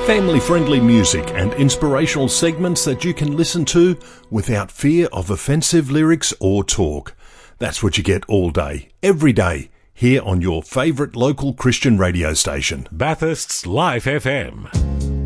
Family-friendly music and inspirational segments that you can listen to without fear of offensive lyrics or talk. That's what you get all day, every day, here on your favourite local Christian radio station. Bathurst's Life FM.